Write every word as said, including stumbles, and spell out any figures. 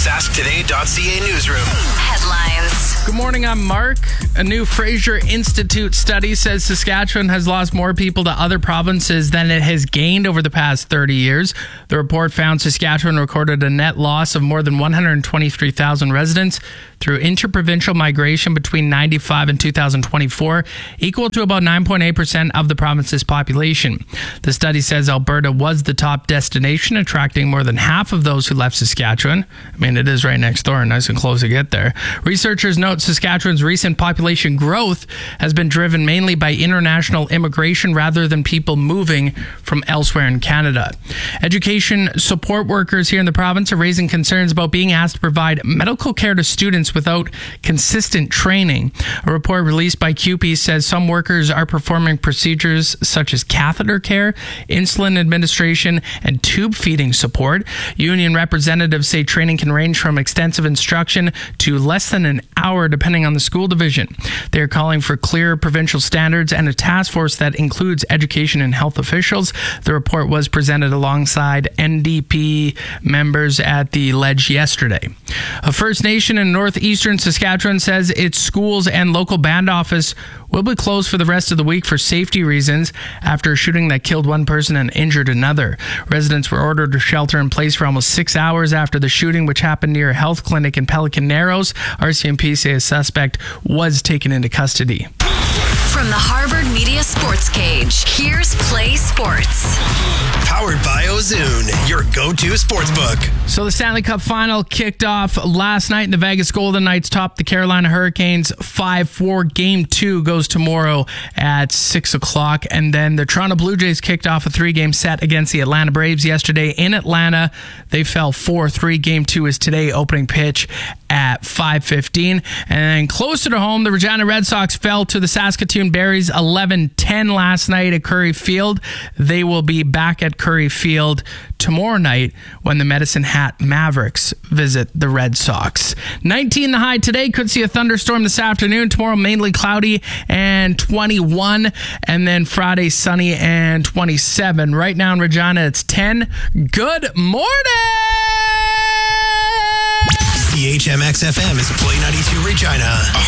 sask today dot c a newsroom. Headlines. Good morning, I'm Mark. A new Fraser Institute study says Saskatchewan has lost more people to other provinces than it has gained over the past thirty years. The report found Saskatchewan recorded a net loss of more than one hundred twenty-three thousand residents through interprovincial migration between ninety-five and two thousand twenty-four, equal to about nine point eight percent of the province's population. The study says Alberta was the top destination, attracting more than half of those who left Saskatchewan. I mean, it is right next door, nice and close to get there. Researchers note Saskatchewan's recent population growth has been driven mainly by international immigration rather than people moving from elsewhere in Canada. Education support workers here in the province are raising concerns about being asked to provide medical care to students without consistent training. A report released by C U P E says some workers are performing procedures such as catheter care, insulin administration, and tube feeding support. Union representatives say training can range from extensive instruction to less than an hour depending on the school division. They are calling for clear provincial standards and a task force that includes education and health officials. The report was presented alongside N D P members at the Ledge yesterday. A First Nation in northeastern Saskatchewan says its schools and local band office will be closed for the rest of the week for safety reasons after a shooting that killed one person and injured another. Residents were ordered to shelter in place for almost six hours after the shooting, which happened near a health clinic in Pelican Narrows. R C M P say a suspect was taken into custody. From the Harvard Media Sports Cage, here's Play Sports. Powered by Ozoon, your go-to sports book. So the Stanley Cup Final kicked off last night. The Vegas Golden Knights topped the Carolina Hurricanes five four. Game two goes tomorrow at six o'clock. And then the Toronto Blue Jays kicked off a three-game set against the Atlanta Braves yesterday in Atlanta. They fell four three. Game two is today, opening pitch at five fifteen. And then closer to home, the Regina Red Sox fell to the Saskatoon Berries eleven ten last night at Curry Field. They will be back at Curry Field tomorrow night when the Medicine Hat Mavericks visit the Red Sox. nineteen the high today. Could see a thunderstorm this afternoon. Tomorrow mainly cloudy and twenty-one. And then Friday sunny and twenty-seven. Right now in Regina it's ten. Good morning! C H M X F M is Play ninety-two Regina.